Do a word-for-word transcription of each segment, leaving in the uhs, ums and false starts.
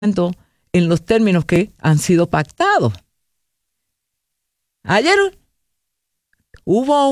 en los términos que han sido pactados. Ayer hubo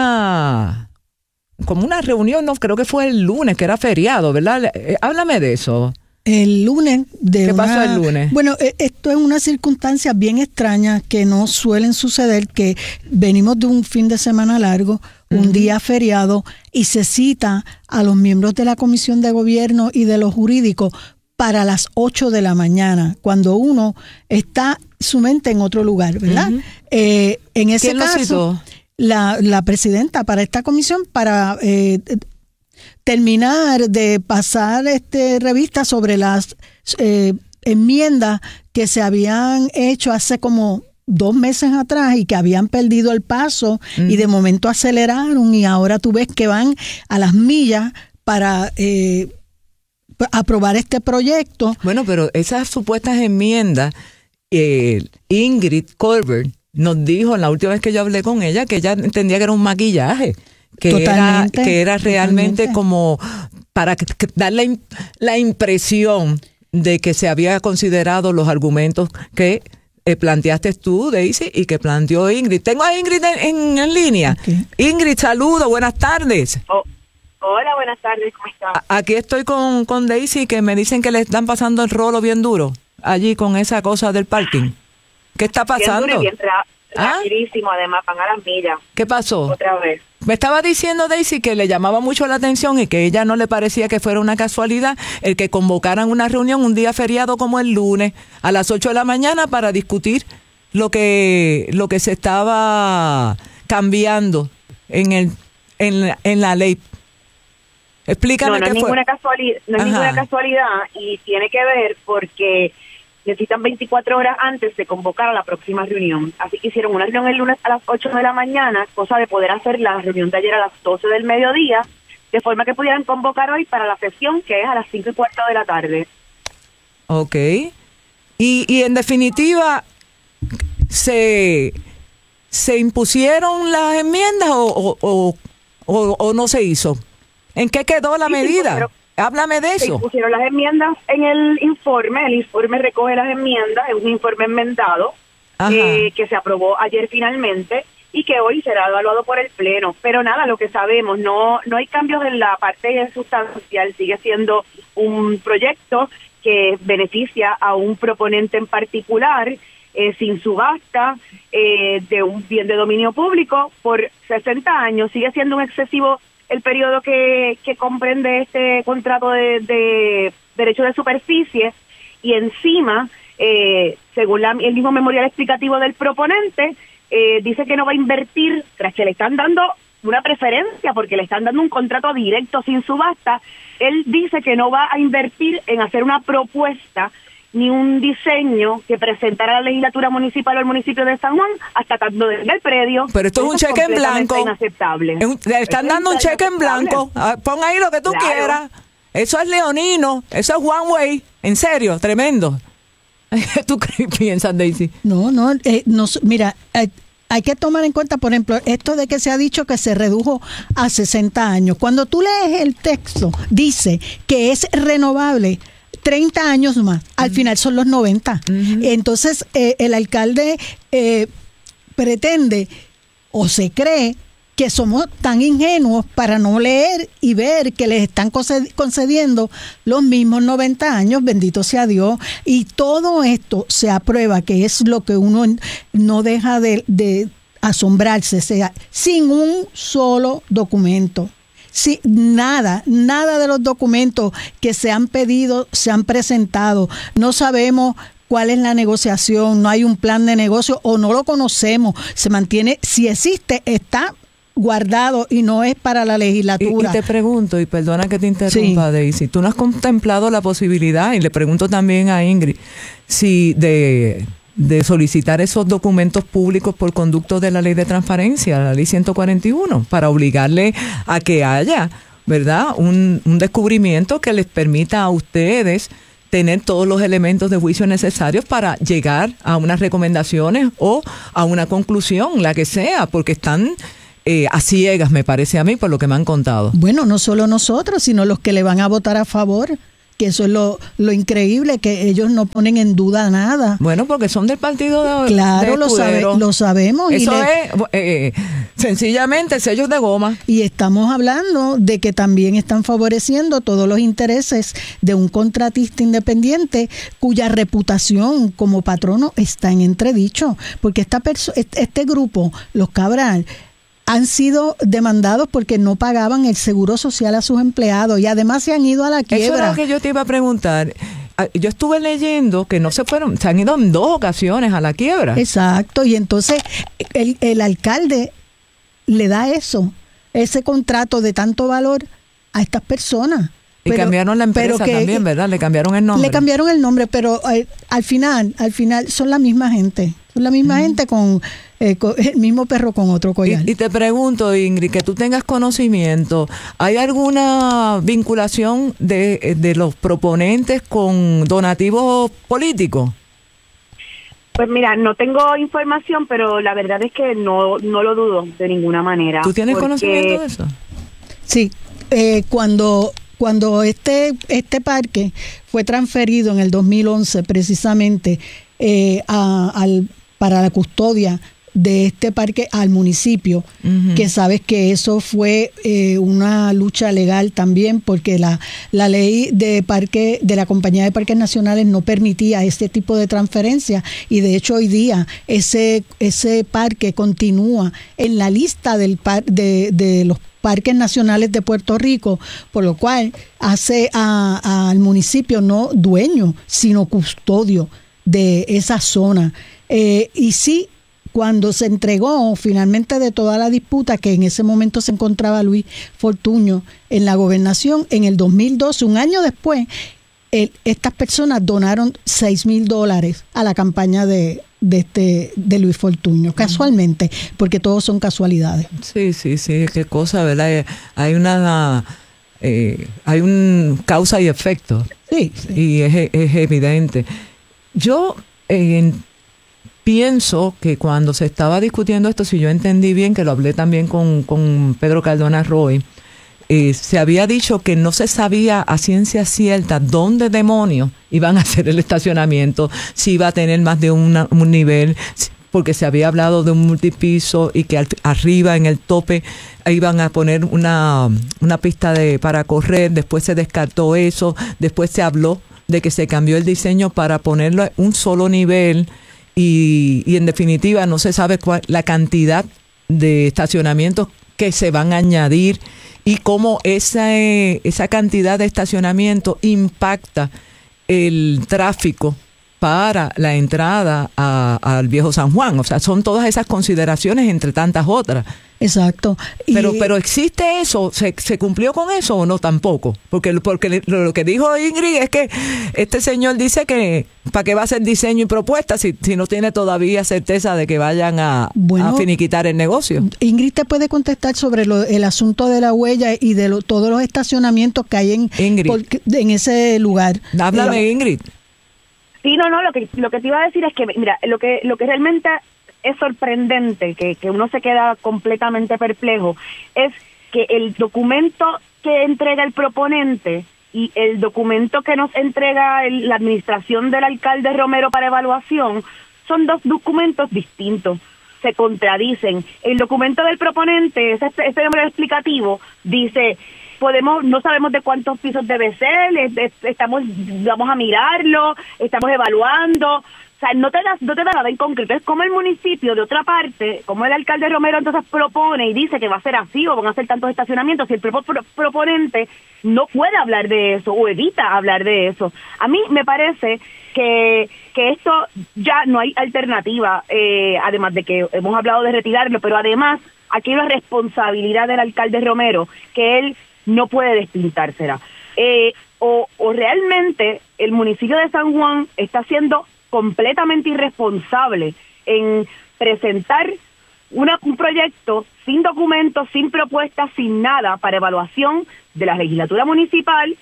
una como una reunión, no creo que fue el lunes, que era feriado, ¿verdad? Eh, háblame de eso. El lunes de ¿Qué una, pasó el lunes? Bueno, esto es una circunstancia bien extraña que no suelen suceder, que venimos de un fin de semana largo, un uh-huh. día feriado, y se cita a los miembros de la Comisión de Gobierno y de los jurídicos para las ocho de la mañana, cuando uno está su mente en otro lugar, ¿verdad? Uh-huh. Eh, en ese ¿Quién caso, lo citó? La, la presidenta para esta comisión, para eh, terminar de pasar este revista sobre las eh, enmiendas que se habían hecho hace como dos meses atrás y que habían perdido el paso mm. y de momento aceleraron y ahora tú ves que van a las millas para eh, aprobar este proyecto. Bueno, pero esas supuestas enmiendas, eh, Ingrid Colbert nos dijo la última vez que yo hablé con ella que ella entendía que era un maquillaje, que totalmente, era que era realmente totalmente. Como para que, que dar la, la impresión de que se había considerado los argumentos que eh, planteaste tú, Daisy, y que planteó Ingrid. Tengo a Ingrid en, en, en línea. Okay. Ingrid, saludo, buenas tardes. Oh, hola, buenas tardes, ¿cómo estás? Aquí estoy con, con Daisy, que me dicen que le están pasando el rolo bien duro, allí con esa cosa del parking. ¿Qué está pasando? Bien duro y bien ra- rapidísimo, ¿Ah? Además, van a las millas. ¿Qué pasó? Otra vez. Me estaba diciendo Daisy que le llamaba mucho la atención y que a ella no le parecía que fuera una casualidad el que convocaran una reunión un día feriado como el lunes a las ocho de la mañana para discutir lo que lo que se estaba cambiando en el en la, en la ley. Explícame no, no qué es fue. Ninguna casualidad, no es Ajá. ninguna casualidad y tiene que ver porque necesitan veinticuatro horas antes de convocar a la próxima reunión. Así que hicieron una reunión el lunes a las ocho de la mañana, cosa de poder hacer la reunión de ayer a las doce del mediodía, de forma que pudieran convocar hoy para la sesión, que es a las cinco y cuarto de la tarde. Ok. Y, y en definitiva, ¿se, se impusieron las enmiendas o, o, o, o, o no se hizo? ¿En qué quedó la sí, medida? Sí, Háblame de eso. Se pusieron las enmiendas en el informe, el informe recoge las enmiendas, es un informe enmendado eh, que se aprobó ayer finalmente y que hoy será evaluado por el Pleno. Pero nada, lo que sabemos, no no hay cambios en la parte sustancial, sigue siendo un proyecto que beneficia a un proponente en particular, eh, sin subasta, eh, de un bien de dominio público por sesenta años, sigue siendo un excesivo el periodo que, que comprende este contrato de, de derecho de superficie y encima, eh, según la, el mismo memorial explicativo del proponente, eh, dice que no va a invertir, tras que le están dando una preferencia porque le están dando un contrato directo sin subasta, él dice que no va a invertir en hacer una propuesta ni un diseño que presentara a la legislatura municipal o al municipio de San Juan hasta tanto desde el predio. Pero esto es un cheque en blanco. Inaceptable. Un, le están dando un cheque en blanco. Pon ahí lo que tú claro. quieras. Eso es leonino. Eso es one way. En serio, tremendo. ¿Tú qué piensas, Daisy? No, no. Eh, no mira, eh, hay que tomar en cuenta, por ejemplo, esto de que se ha dicho que se redujo a sesenta años. Cuando tú lees el texto, dice que es renovable treinta años más, al uh-huh. final son los noventa. Uh-huh. Entonces, eh, el alcalde eh, pretende o se cree que somos tan ingenuos para no leer y ver que les están concediendo los mismos noventa años, bendito sea Dios. Y todo esto se aprueba, que es lo que uno no deja de, de asombrarse, sea, sin un solo documento. Sí, nada, nada de los documentos que se han pedido se han presentado. No sabemos cuál es la negociación, no hay un plan de negocio o no lo conocemos. Se mantiene, si existe, está guardado y no es para la legislatura. Y, y te pregunto, y perdona que te interrumpa, sí. Daisy, ¿tú no has contemplado la posibilidad, y le pregunto también a Ingrid, si de... de solicitar esos documentos públicos por conducto de la ley de transparencia, la ley ciento cuarenta y uno, para obligarle a que haya, ¿verdad?, un, un descubrimiento que les permita a ustedes tener todos los elementos de juicio necesarios para llegar a unas recomendaciones o a una conclusión, la que sea, porque están eh, a ciegas, me parece a mí, por lo que me han contado. Bueno, no solo nosotros, sino los que le van a votar a favor. que eso es lo, lo increíble, que ellos no ponen en duda nada. Bueno, porque son del partido de Claro, de lo, sabe, lo sabemos. Eso y le, es eh, sencillamente sellos de goma. Y estamos hablando de que también están favoreciendo todos los intereses de un contratista independiente cuya reputación como patrono está en entredicho, porque esta perso- este grupo, los Cabral, han sido demandados porque no pagaban el seguro social a sus empleados y además se han ido a la quiebra. Eso es lo que yo te iba a preguntar. Yo estuve leyendo que no se fueron, se han ido en dos ocasiones a la quiebra. Exacto, y entonces el, el alcalde le da eso, ese contrato de tanto valor a estas personas. Y pero, cambiaron la empresa que, también, ¿verdad? Le cambiaron el nombre. Le cambiaron el nombre, pero eh, al final, al final son la misma gente. Son la misma mm. gente con, eh, con el mismo perro con otro collar. Y, y te pregunto, Ingrid, que tú tengas conocimiento, ¿hay alguna vinculación de, de los proponentes con donativos políticos? Pues mira, no tengo información, pero la verdad es que no, no lo dudo de ninguna manera. ¿Tú tienes porque... conocimiento de eso? Sí, eh, cuando... Cuando este este parque fue transferido en el dos mil once precisamente eh, a, al, para la custodia de este parque al municipio, uh-huh. que sabes que eso fue eh, una lucha legal también porque la, la ley de parque de la Compañía de Parques Nacionales no permitía este tipo de transferencia y de hecho hoy día ese ese parque continúa en la lista del par, de, de los parques nacionales de Puerto Rico, por lo cual hace a, a, al municipio no dueño, sino custodio de esa zona. Eh, y sí, cuando se entregó finalmente de toda la disputa, que en ese momento se encontraba Luis Fortuño en la gobernación, en el dos mil doce, un año después, el, estas personas donaron seis mil dólares a la campaña de de este de Luis Fortuño, casualmente, porque todos son casualidades. Sí, sí, sí, qué cosa, ¿verdad? Hay una eh, hay un causa y efecto. Sí, sí. Y es, es evidente. Yo eh, pienso que cuando se estaba discutiendo esto, si yo entendí bien, que lo hablé también con, con Pedro Cardona Roy, Eh, se había dicho que no se sabía a ciencia cierta dónde demonios iban a hacer el estacionamiento, si iba a tener más de una, un nivel, porque se había hablado de un multipiso y que al, arriba en el tope iban a poner una, una pista de para correr, después se descartó eso, después se habló de que se cambió el diseño para ponerlo a un solo nivel y, y en definitiva no se sabe cuál, la cantidad de estacionamientos que se van a añadir y cómo esa, esa cantidad de estacionamiento impacta el tráfico para la entrada a, al Viejo San Juan. O sea, son todas esas consideraciones entre tantas otras. Exacto. Y pero pero existe eso, ¿Se, se cumplió con eso o no tampoco? Porque, porque lo, lo que dijo Ingrid es que este señor dice que ¿para qué va a hacer diseño y propuesta si, si no tiene todavía certeza de que vayan a, bueno, a finiquitar el negocio? Ingrid te puede contestar sobre lo, el asunto de la huella y de lo, todos los estacionamientos que hay en, por, en ese lugar. Háblame, eh, Ingrid. Sí, no, no, lo que lo que te iba a decir es que, mira, lo que lo que realmente es sorprendente, que, que uno se queda completamente perplejo, es que el documento que entrega el proponente y el documento que nos entrega el, la administración del alcalde Romero para evaluación son dos documentos distintos, se contradicen. El documento del proponente, ese, ese nombre explicativo, dice... podemos no sabemos de cuántos pisos debe ser, estamos vamos a mirarlo, estamos evaluando, o sea, no te da, no te da nada en concreto. Es como el municipio de otra parte, como el alcalde Romero entonces propone y dice que va a ser así o van a hacer tantos estacionamientos, y el propio pro, proponente no puede hablar de eso o evita hablar de eso. A mí me parece que que esto ya no hay alternativa, eh, además de que hemos hablado de retirarlo, pero además aquí hay una responsabilidad del alcalde Romero que él no puede despintársela. Eh, o, o realmente el municipio de San Juan está siendo completamente irresponsable en presentar una, un proyecto sin documentos, sin propuestas, sin nada para evaluación de la legislatura municipal,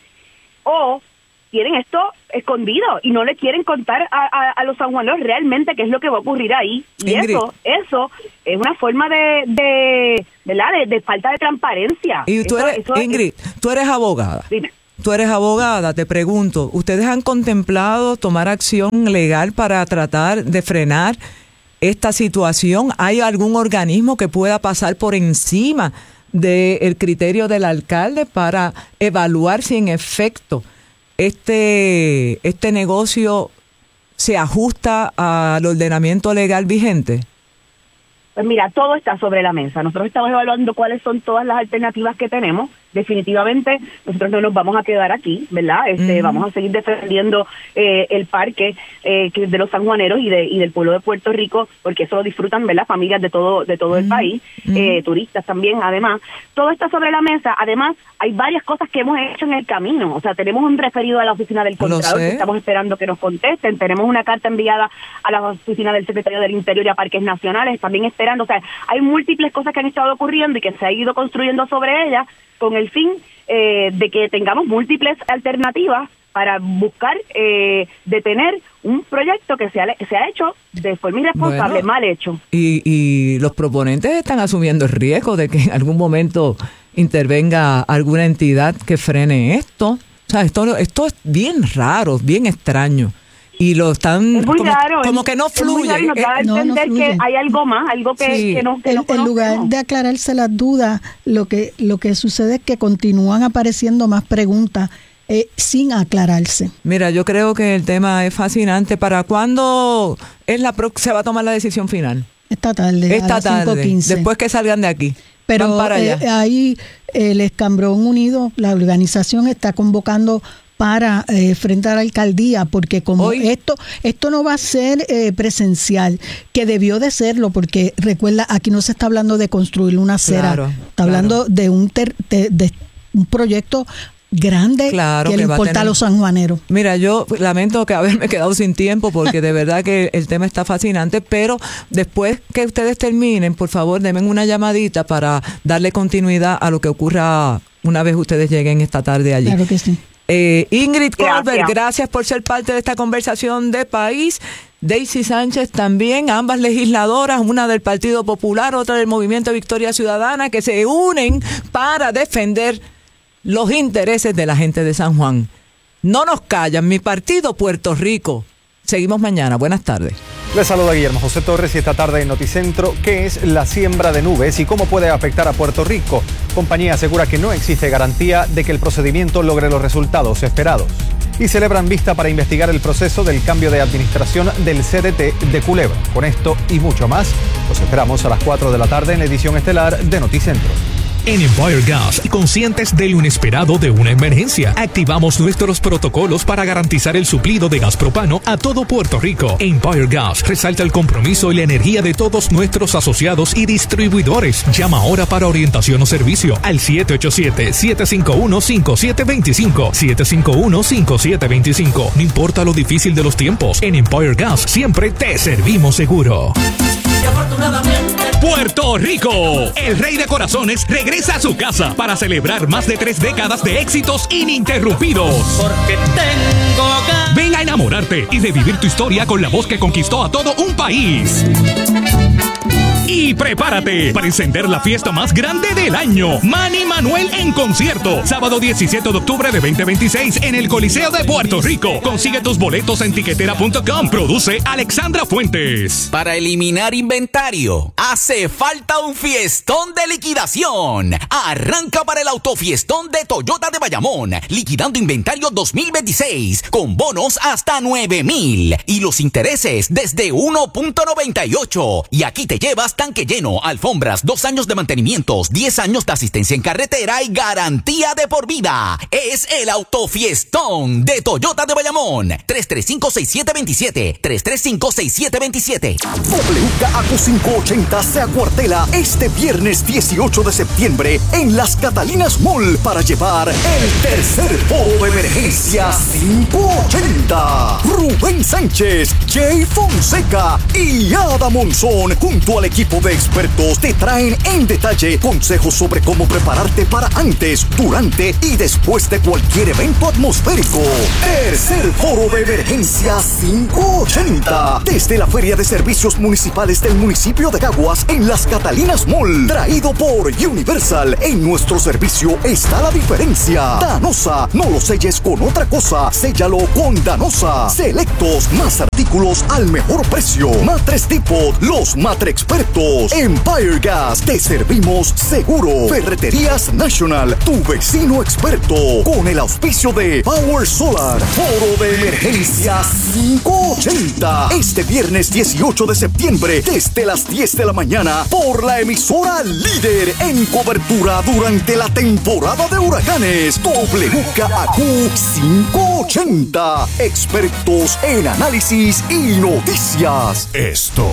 o tienen esto escondido y no le quieren contar a, a, a los sanjuaneros realmente qué es lo que va a ocurrir ahí. Y Ingrid, eso eso es una forma de de, ¿verdad? de, de falta de transparencia. Y tú eso, eres, eso Ingrid, es, tú eres abogada. Dime. tú eres abogada, te pregunto, ¿ustedes han contemplado tomar acción legal para tratar de frenar esta situación? ¿Hay algún organismo que pueda pasar por encima del criterio del alcalde para evaluar si en efecto este, este negocio se ajusta al ordenamiento legal vigente? Pues mira, todo está sobre la mesa. Nosotros estamos evaluando cuáles son todas las alternativas que tenemos. Definitivamente nosotros no nos vamos a quedar aquí, ¿verdad? Este, uh-huh. Vamos a seguir defendiendo eh, el parque eh, de los sanjuaneros y de y del pueblo de Puerto Rico, porque eso lo disfrutan, ¿verdad? Familias de todo de todo uh-huh. el país, uh-huh. eh, turistas también. Además, todo está sobre la mesa. Además, hay varias cosas que hemos hecho en el camino. O sea, tenemos un referido a la oficina del Contralor que estamos esperando que nos contesten. Tenemos una carta enviada a la oficina del Secretario del Interior y a Parques Nacionales, también esperando. O sea, hay múltiples cosas que han estado ocurriendo y que se ha ido construyendo sobre ellas, con el fin eh, de que tengamos múltiples alternativas para buscar eh, detener un proyecto que se ha, se ha hecho de forma irresponsable, bueno, mal hecho. Y, y los proponentes están asumiendo el riesgo de que en algún momento intervenga alguna entidad que frene esto. O sea, esto, esto es bien raro, bien extraño. Y lo están es muy como, raro, como que no fluye. Es muy raro y nos da a entender no, no fluye. Que hay algo más, algo que, sí. que no que En, no en lugar de aclararse las dudas, lo que lo que sucede es que continúan apareciendo más preguntas eh, sin aclararse. Mira, yo creo que el tema es fascinante. ¿Para cuándo es la pro- se va a tomar la decisión final? Esta tarde, Esta a las tarde, cinco quince. Después que salgan de aquí. Pero para allá. Eh, ahí el Escambrón Unido, la organización está convocando para eh, frente a la alcaldía, porque como Hoy, esto esto no va a ser eh, presencial, que debió de serlo, porque recuerda, aquí no se está hablando de construir una acera, claro, está hablando claro. de un ter, de, de un proyecto grande claro, que, que le importa a, tener... a los sanjuaneros. Mira, yo lamento que haberme quedado sin tiempo, porque de verdad que el tema está fascinante, pero después que ustedes terminen, por favor, denme una llamadita para darle continuidad a lo que ocurra una vez ustedes lleguen esta tarde allí. Claro que sí. Eh, Ingrid Colbert, gracias. gracias por ser parte de esta conversación de país. Daisy Sánchez también, ambas legisladoras, una del Partido Popular, otra del Movimiento Victoria Ciudadana, que se unen para defender los intereses de la gente de San Juan. No nos callan, mi partido, Puerto Rico. Seguimos mañana. Buenas tardes. Les saluda Guillermo José Torres y esta tarde en Noticentro, ¿qué es la siembra de nubes y cómo puede afectar a Puerto Rico? Compañía asegura que no existe garantía de que el procedimiento logre los resultados esperados. Y celebran vista para investigar el proceso del cambio de administración del C D T de Culebra. Con esto y mucho más, los esperamos a las cuatro de la tarde en la edición estelar de Noticentro. En Empire Gas, conscientes de lo inesperado de una emergencia, activamos nuestros protocolos para garantizar el suplido de gas propano a todo Puerto Rico. Empire Gas resalta el compromiso y la energía de todos nuestros asociados y distribuidores. Llama ahora para orientación o servicio al siete ocho siete, siete cinco uno, cinco siete dos cinco, siete cinco uno, cinco siete dos cinco. No importa lo difícil de los tiempos, en Empire Gas siempre te servimos seguro. Y afortunadamente, Puerto Rico, el rey de corazones regresa a su casa para celebrar más de tres décadas de éxitos ininterrumpidos. Porque tengo ganas. Ven a enamorarte y revivir tu historia con la voz que conquistó a todo un país. Y prepárate para encender la fiesta más grande del año. Manny Manuel en concierto. Sábado diecisiete de octubre de veinte veintiséis en el Coliseo de Puerto Rico. Consigue tus boletos en tiquetera punto com. Produce Alexandra Fuentes. Para eliminar inventario, hace falta un fiestón de liquidación. Arranca para el autofiestón de Toyota de Bayamón. Liquidando inventario dos mil veintiséis. Con bonos hasta nueve mil. Y los intereses desde uno punto noventa y ocho. Y aquí te llevas tanque lleno, alfombras, dos años de mantenimientos, diez años de asistencia en carretera y garantía de por vida. Es el autofiestón de Toyota de Bayamón. tres tres cinco, seis siete dos siete. tres tres cinco, seis siete dos siete. W K A Q quinientos ochenta se acuartela este viernes dieciocho de septiembre en Las Catalinas Mall para llevar el tercer foro de emergencia quinientos ochenta. Rubén Sánchez, Jay Fonseca y Ada Monzón junto al equipo equipo de expertos te traen en detalle consejos sobre cómo prepararte para antes, durante y después de cualquier evento atmosférico. Tercer Foro de Emergencia quinientos ochenta. Desde la Feria de Servicios Municipales del municipio de Caguas en Las Catalinas Mall. Traído por Universal. En nuestro servicio está la diferencia. Danosa, no lo selles con otra cosa. Séllalo con Danosa. Selectos, más artículos al mejor precio. Matres Depot, los Matre Expertos. Empire Gas, te servimos seguro. Ferreterías National, tu vecino experto. Con el auspicio de Power Solar. Foro de Emergencia quinientos ochenta. Este viernes dieciocho de septiembre, desde las diez de la mañana, por la emisora líder en cobertura durante la temporada de huracanes. W K A Q quinientos ochenta. Expertos en análisis y noticias. Esto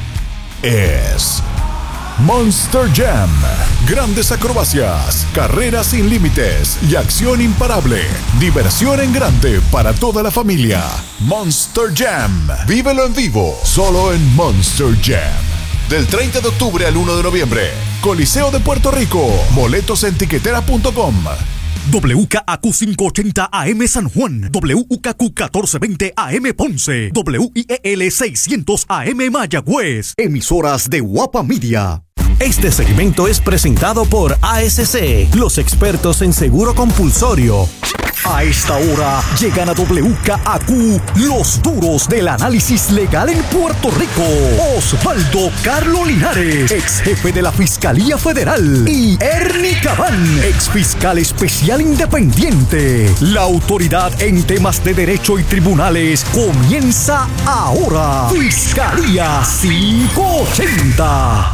es Monster Jam. Grandes acrobacias, carreras sin límites y acción imparable. Diversión en grande para toda la familia. Monster Jam. Vívelo en vivo, solo en Monster Jam. Del treinta de octubre al uno de noviembre. Coliseo de Puerto Rico. Boletos en tiquetera punto com. W K A Q quinientos ochenta A M San Juan, W K Q catorce veinte A M Ponce, W I E L seiscientos A M Mayagüez. Emisoras de Guapa Media. Este segmento es presentado por A S C, los expertos en seguro compulsorio. A esta hora llegan a W K A Q los duros del análisis legal en Puerto Rico. Osvaldo Carlo Linares, ex jefe de la Fiscalía Federal, y Ernie Cabán, ex fiscal especial independiente. La autoridad en temas de derecho y tribunales comienza ahora. Fiscalía quinientos ochenta.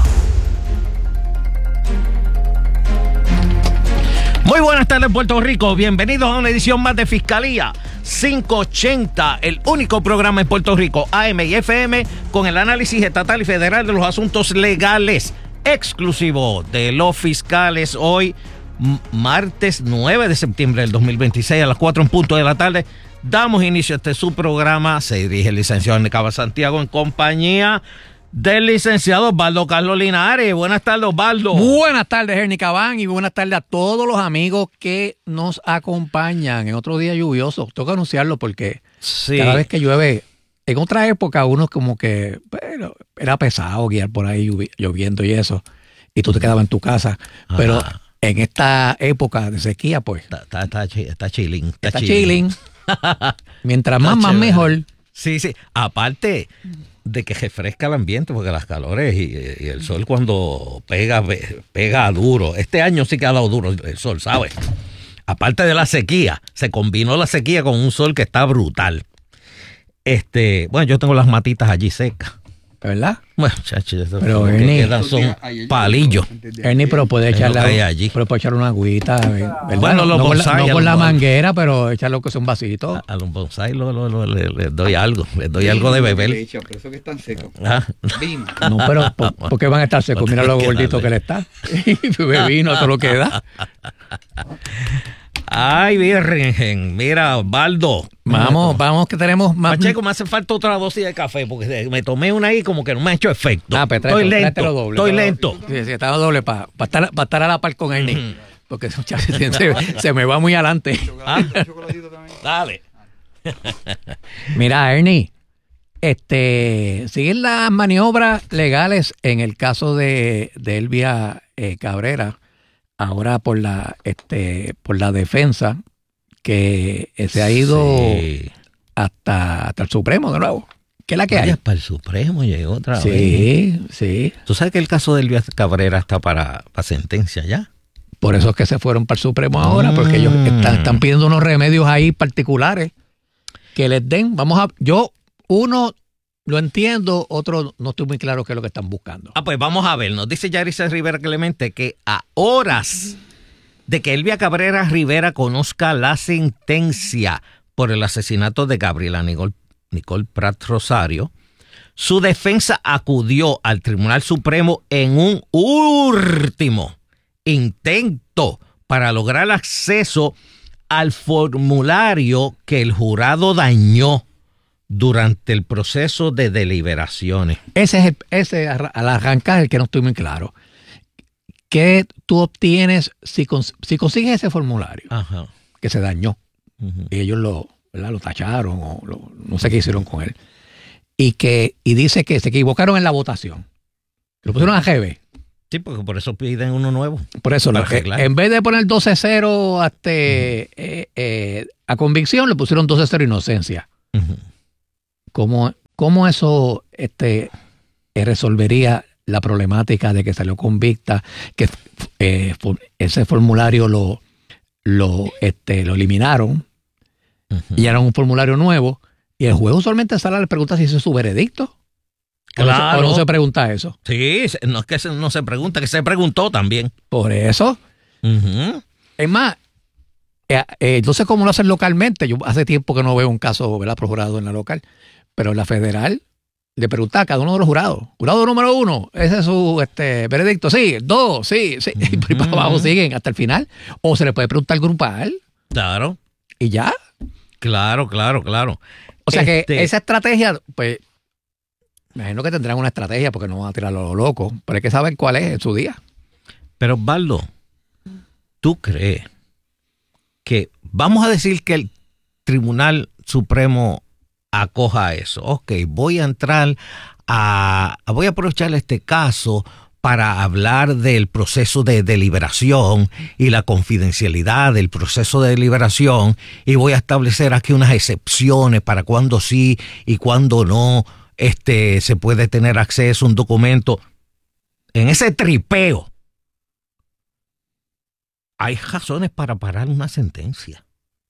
Muy buenas tardes, Puerto Rico. Bienvenidos a una edición más de Fiscalía quinientos ochenta, el único programa en Puerto Rico, A M y F M, con el análisis estatal y federal de los asuntos legales, exclusivo de los fiscales. Hoy, martes nueve de septiembre del dos mil veintiséis, a las cuatro en punto de la tarde, damos inicio a este su programa. Se dirige el licenciado Ernie Cabán Santiago en compañía del licenciado Osvaldo Carlos Linares. Buenas tardes, Osvaldo. Buenas tardes, Ernie Cabán, y buenas tardes a todos los amigos que nos acompañan en otro día lluvioso. Tengo que anunciarlo porque sí, cada vez que llueve, en otra época uno como que bueno, era pesado guiar por ahí lloviendo y eso, y tú te quedabas en tu casa. Ajá. Pero en esta época de sequía, pues está, está, está, está chilling. Está, está chilling. Mientras más, más mejor. Sí, sí. Aparte de que refresca el ambiente, porque las calores y, y el sol cuando pega, pega duro. Este año sí que ha dado duro el sol, ¿sabes? Aparte de la sequía, se combinó la sequía con un sol que está brutal. Este, bueno, yo tengo las matitas allí secas. ¿Verdad? Bueno, chacho, eso pero lo que Ernie, quedan son palillos. Ernie, pero puede echarle allí. Pero puede echarle una agüita, ¿verdad? Bueno, los no bonsai, con la, no con la los, manguera, pero echarle que son vasitos. A, a los bonsai lo, lo, lo, les, les doy algo, les doy algo de beber. Por eso que están secos. ¿Ah? No, pero ¿por, ¿por qué van a estar secos? Mira lo gordito que le está. Bebe vino, todo lo que da. Ay, Virgen, mira, Osvaldo. Vamos, vamos que tenemos más. Pacheco, me hace falta otra dosis de café porque me tomé una ahí como que no me ha hecho efecto. Ah, pues estoy tráete, lento, tráete doble, estoy para, lento. Sí, sí, está doble para pa estar, pa estar a la par con Ernie. Uh-huh. Porque se, se, se me va muy adelante. ¿Ah? Dale. Mira, Ernie, este, siguen las maniobras legales en el caso de, de Elvia eh, Cabrera, ahora por la, este, por la defensa, que se ha ido sí. hasta, hasta el Supremo de nuevo. ¿Qué es la que Vaya, hay? Para el Supremo llegó otra sí, vez. Sí, sí. ¿Tú sabes que el caso de Elvia Cabrera está para, para sentencia ya? Por eso es que se fueron para el Supremo ahora, mm. porque ellos están, están pidiendo unos remedios ahí particulares que les den. Vamos a, yo, uno lo entiendo, otro no estoy muy claro qué es lo que están buscando. Ah, pues vamos a ver. Nos dice Yarisa Rivera Clemente que a horas de que Elvia Cabrera Rivera conozca la sentencia por el asesinato de Gabriela Nicole, Nicole Prat Rosario, su defensa acudió al Tribunal Supremo en un último intento para lograr acceso al formulario que el jurado dañó durante el proceso de deliberaciones. Ese es el, ese al arrancar el que no estoy muy claro. ¿Qué tú obtienes si, cons, si consigues ese formulario? Ajá. Que se dañó Uh-huh. y ellos lo, ¿verdad? lo tacharon o lo, no sé qué hicieron con él, y que y dice que se equivocaron en la votación, lo pusieron a G B. Sí, porque por eso piden uno nuevo. Por eso, lo que, en vez de poner doce cero hasta, uh-huh. eh, eh, a convicción, le pusieron doce cero inocencia. Uh-huh. ¿Cómo, cómo eso este, eh, resolvería la problemática de que salió convicta, que eh, ese formulario lo, lo, este, lo eliminaron, uh-huh. y era un formulario nuevo, y el juez usualmente sale a le pregunta si ese es su veredicto? Claro. ¿O no se pregunta eso? Sí, no es que se, no se pregunta, que se preguntó también. Por eso. Uh-huh. Es más, eh, eh, no sé cómo lo hacen localmente. Yo hace tiempo que no veo un caso, ¿verdad?, pro jurado en la local, pero en la federal le pregunta a cada uno de los jurados. Jurado número uno, ese es su este, veredicto. Sí, dos, sí, sí. Uh-huh. Y para abajo siguen hasta el final. O se le puede preguntar grupal. Claro. Y ya. Claro, claro, claro. O sea este... que esa estrategia, pues, me imagino que tendrán una estrategia porque no van a tirarlo a lo loco, pero hay que saber cuál es en su día. Pero, Osvaldo, ¿tú crees que, vamos a decir que el Tribunal Supremo acoja eso? Ok, voy a entrar a, voy a aprovechar este caso para hablar del proceso de deliberación y la confidencialidad del proceso de deliberación, y voy a establecer aquí unas excepciones para cuándo sí y cuándo no este, se puede tener acceso a un documento. En ese tripeo hay razones para parar una sentencia.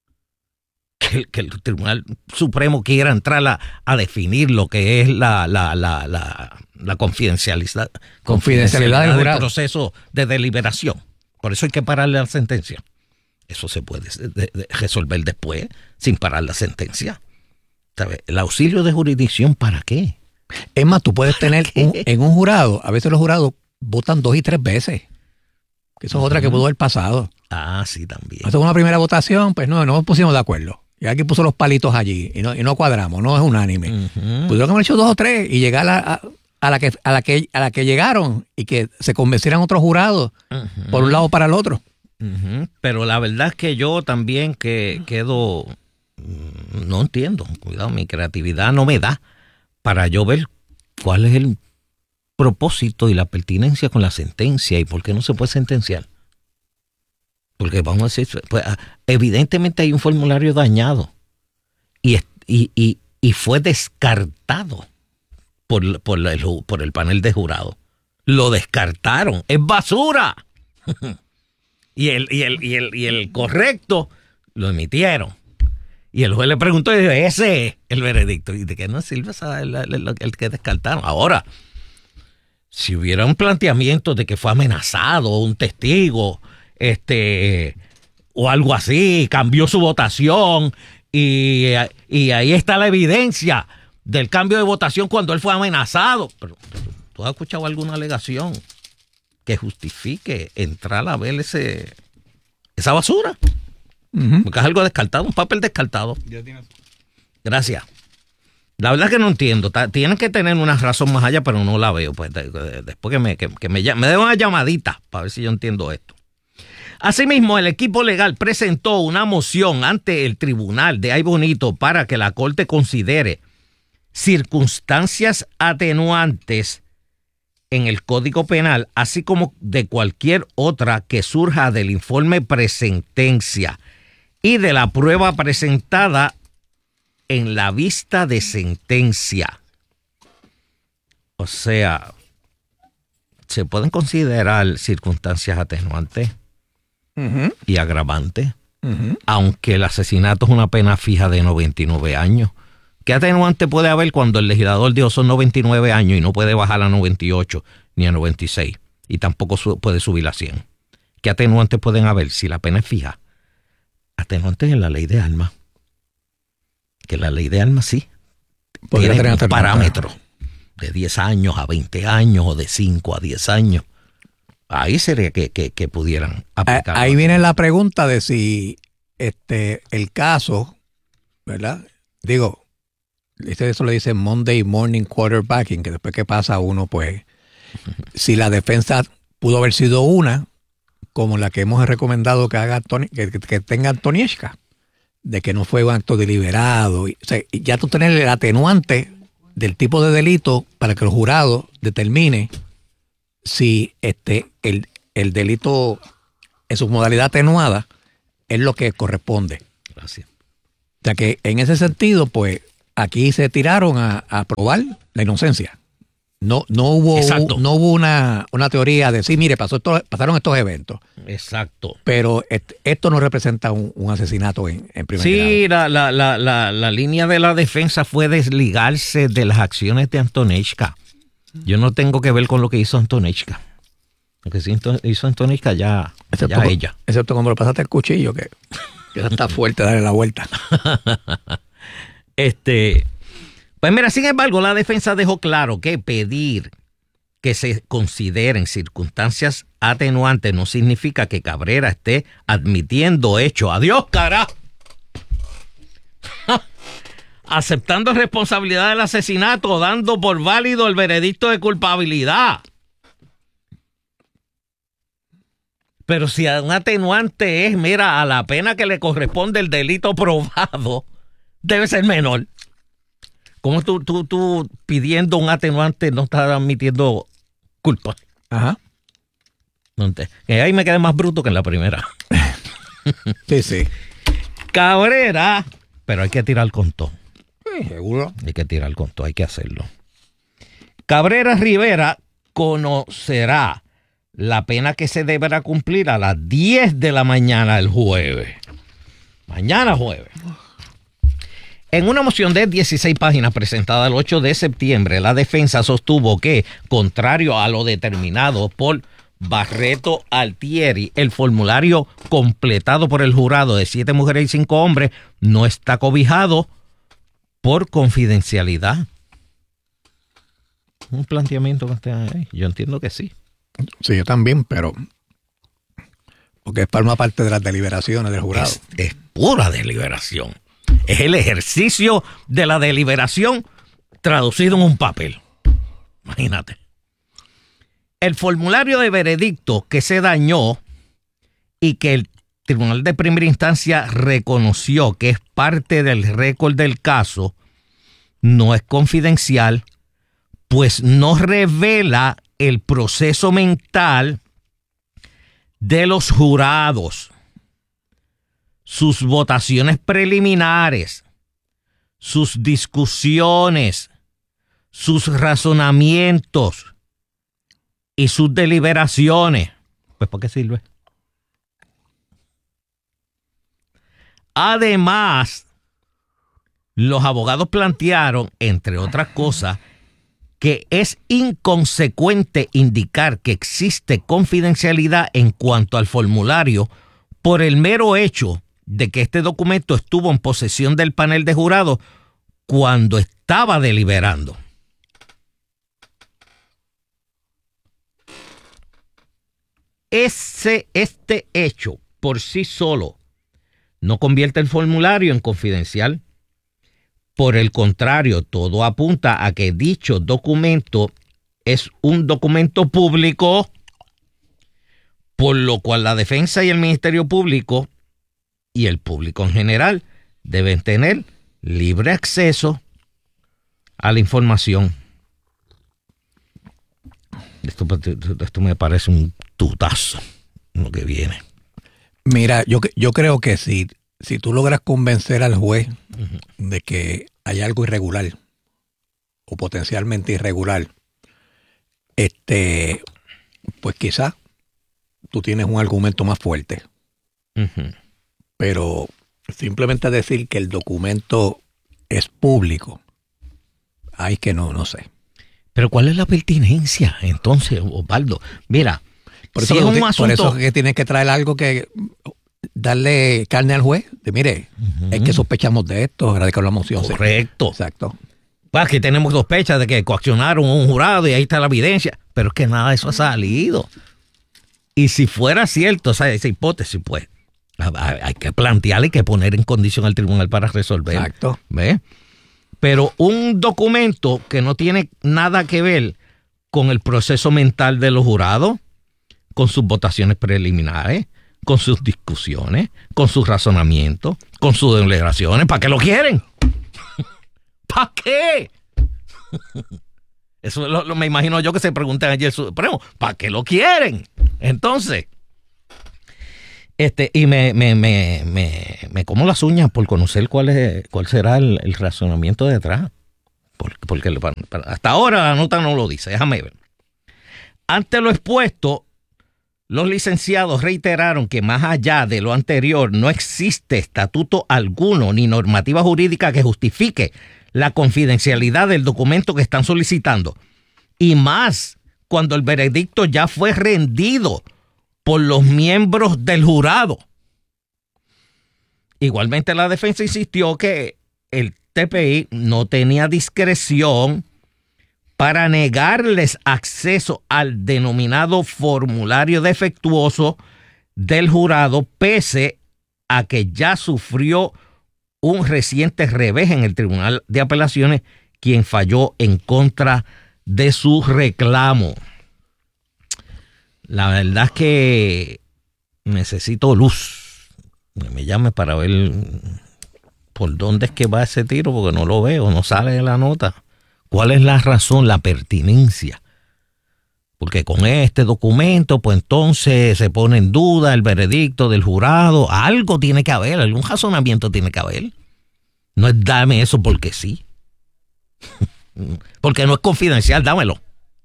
Que, que el Tribunal Supremo quiera entrar a, a definir lo que es la, la, la, la, la confidencialidad, confidencialidad del, del proceso de deliberación. Por eso hay que pararle la sentencia. Eso se puede de, de resolver después sin parar la sentencia. ¿Sabes? El auxilio de jurisdicción, ¿para qué? Es más, tú puedes tener un, en un jurado, a veces los jurados votan dos y tres veces. Que eso es uh-huh. otra que pudo haber pasado. Ah, sí, también. Hasta una primera votación, pues no, no nos pusimos de acuerdo. Y aquí puso los palitos allí y no, y no cuadramos, no es unánime. Uh-huh. Pudieron haber hecho dos o tres y llegar a, a, a, la que, a, la que, a la que llegaron y que se convencieran otros jurados uh-huh. por un lado para el otro. Uh-huh. Pero la verdad es que yo también que quedo... No entiendo, cuidado, mi creatividad no me da para yo ver cuál es el propósito y la pertinencia con la sentencia y por qué no se puede sentenciar. Porque vamos a decir, pues, evidentemente hay un formulario dañado y, y, y, y fue descartado por, por, el, por el panel de jurado. Lo descartaron, es basura. y, el, y, el, y, el, y el correcto lo emitieron. Y el juez le preguntó y dijo, ese es el veredicto. ¿Y de qué no sirve el, el, el que descartaron? Ahora, si hubiera un planteamiento de que fue amenazado un testigo, este, o algo así, cambió su votación y, y ahí está la evidencia del cambio de votación cuando él fue amenazado. Pero, pero ¿tú has escuchado alguna alegación que justifique entrar a ver ese, esa basura? Uh-huh. Porque es algo descartado, un papel descartado. Gracias. La verdad que no entiendo. Tienen que tener una razón más allá, pero no la veo. Pues después que me, que, que me, me den una llamadita para ver si yo entiendo esto. Asimismo, el equipo legal presentó una moción ante el tribunal de Ay Bonito para que la Corte considere circunstancias atenuantes en el Código Penal, así como de cualquier otra que surja del informe presentencia y de la prueba presentada en la vista de sentencia. O sea, se pueden considerar circunstancias atenuantes uh-huh. y agravantes, uh-huh. aunque el asesinato es una pena fija de noventa y nueve años. ¿Qué atenuante puede haber cuando el legislador dijo son noventa y nueve años y no puede bajar a noventa y ocho ni a noventa y seis y tampoco su- puede subir a cien? ¿Qué atenuantes pueden haber si la pena es fija? Atenuantes en la ley de armas. Que la ley de armas sí tiene un parámetro de diez años a veinte años o de cinco a diez años. Ahí sería que, que, que pudieran aplicar. Ahí viene la pregunta de si este el caso, ¿verdad? Digo, eso le dicen Monday morning quarterbacking, que después que pasa uno, pues, si la defensa pudo haber sido una, como la que hemos recomendado que haga Tony, que, que tenga Antonieshka, de que no fue un acto deliberado. O sea, ya tú tenés el atenuante del tipo de delito para que el jurado determine si este el, el delito en su modalidad atenuada es lo que corresponde. Gracias. O sea que en ese sentido, pues, aquí se tiraron a, a probar la inocencia. No, no hubo, no hubo una, una teoría de sí, mire, pasó esto, pasaron estos eventos. Exacto. Pero et, esto no representa un, un asesinato en, en primer grado. Sí, la, la, la, la, la línea de la defensa fue desligarse de las acciones de Antonieshka. Yo no tengo que ver con lo que hizo Antonieshka. Lo que sí hizo Antonieshka ya, excepto ya con, ella. Excepto cuando le pasaste el cuchillo, que, que está fuerte, darle la vuelta. este... Pues mira, sin embargo, la defensa dejó claro que pedir que se consideren circunstancias atenuantes no significa que Cabrera esté admitiendo hechos. ¡Adiós, cara! Aceptando responsabilidad del asesinato, dando por válido el veredicto de culpabilidad. Pero si un atenuante es, mira, a la pena que le corresponde el delito probado, debe ser menor. ¿Cómo tú, tú, tú pidiendo un atenuante no estás admitiendo culpa? Ajá. No te, que ahí me quedé más bruto que en la primera. Sí, sí. Cabrera, pero hay que tirar con todo. Sí, seguro. Hay que tirar con todo, hay que hacerlo. Cabrera Rivera conocerá la pena que se deberá cumplir a las diez de la mañana el jueves. Mañana jueves. En una moción de dieciséis páginas presentada el ocho de septiembre, la defensa sostuvo que, contrario a lo determinado por Barreto Altieri, el formulario completado por el jurado de siete mujeres y cinco hombres no está cobijado por confidencialidad. Un planteamiento que usted, eh, yo entiendo que sí. Sí, yo también, pero porque forma parte de las deliberaciones del jurado. Es, es pura deliberación. Es el ejercicio de la deliberación traducido en un papel. Imagínate. El formulario de veredicto que se dañó y que el Tribunal de Primera Instancia reconoció que es parte del récord del caso, no es confidencial, pues no revela el proceso mental de los jurados, sus votaciones preliminares, sus discusiones, sus razonamientos y sus deliberaciones. Pues, ¿para qué sirve? Además, los abogados plantearon, entre otras cosas, que es inconsecuente indicar que existe confidencialidad en cuanto al formulario por el mero hecho de que este documento estuvo en posesión del panel de jurados cuando estaba deliberando. Ese, este hecho por sí solo no convierte el formulario en confidencial. Por el contrario, todo apunta a que dicho documento es un documento público, por lo cual la defensa y el Ministerio Público y el público en general deben tener libre acceso a la información. Esto, esto me parece un tutazo lo que viene. Mira, yo, yo creo que si, si tú logras convencer al juez uh-huh. de que hay algo irregular o potencialmente irregular, este, pues quizás tú tienes un argumento más fuerte. Uh-huh. Pero simplemente decir que el documento es público, ay, que no, no sé. Pero ¿cuál es la pertinencia entonces, Osvaldo? Mira, por eso, si es un asunto... por eso es que tienes que traer algo que darle carne al juez. De, mire, uh-huh. es que sospechamos de esto, radicar la moción. Correcto. Exacto. Pues aquí tenemos sospechas de que coaccionaron a un jurado y ahí está la evidencia. Pero es que nada de eso ha salido. Y si fuera cierto, o sea, esa hipótesis, pues, hay que plantearle y que poner en condición al tribunal para resolver. Exacto. ¿Ves? pero un documento que no tiene nada que ver con el proceso mental de los jurados, con sus votaciones preliminares, con sus discusiones, con sus razonamientos, con sus deliberaciones. ¿Para qué lo quieren? ¿Para qué? Eso lo, lo, me imagino yo que se preguntan ayer el Supremo, ¿para qué lo quieren? Entonces, este, y me, me, me, me, me como las uñas por conocer cuál es, cuál será el, el razonamiento detrás. Porque, porque hasta ahora la nota no lo dice, déjame ver. Ante lo expuesto, los licenciados reiteraron que más allá de lo anterior no existe estatuto alguno ni normativa jurídica que justifique la confidencialidad del documento que están solicitando. Y más cuando el veredicto ya fue rendido por los miembros del jurado. Igualmente la defensa insistió que el T P I no tenía discreción para negarles acceso al denominado formulario defectuoso del jurado, pese a que ya sufrió un reciente revés en el Tribunal de Apelaciones, quien falló en contra de su reclamo. La verdad es que necesito luz. Que me llame para ver por dónde es que va ese tiro, porque no lo veo, no sale de la nota. ¿Cuál es la razón, la pertinencia? Porque con este documento, pues entonces se pone en duda el veredicto del jurado. Algo tiene que haber, algún razonamiento tiene que haber. No es dame eso porque sí. Porque no es confidencial, dámelo.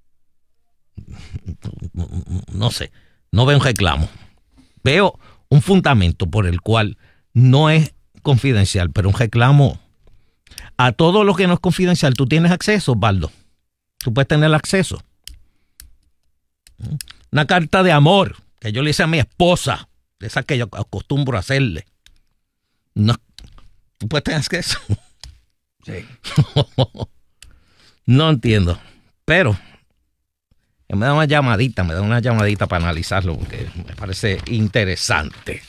No sé, no veo un reclamo. Veo un fundamento por el cual no es confidencial, pero un reclamo. A todo lo que no es confidencial, tú tienes acceso, Baldo. Tú puedes tener acceso. Una carta de amor que yo le hice a mi esposa, de esas que yo acostumbro a hacerle. No, tú puedes tener acceso. Sí. No entiendo. Pero me da una llamadita, me da una llamadita para analizarlo porque me parece interesante.